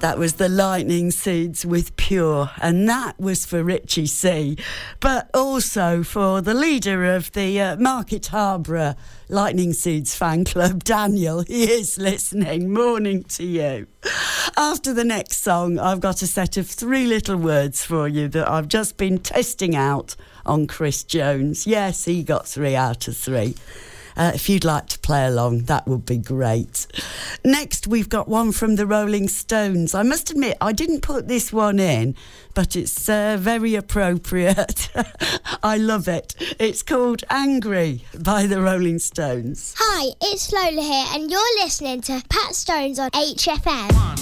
That was the Lightning Seeds with Pure, and that was for Richie C, but also for the leader of the Market Harborough Lightning Seeds fan club, Daniel. He is listening. Morning to you. After the next song, I've got a set of 3 little words for you that I've just been testing out on Chris Jones. Yes, he got 3 out of 3. If you'd like to play along, that would be great. Next, we've got one from the Rolling Stones. I must admit, I didn't put this one in, but it's very appropriate. I love it. It's called Angry by the Rolling Stones. Hi, it's Lola here, and you're listening to Pat Stones on HFM.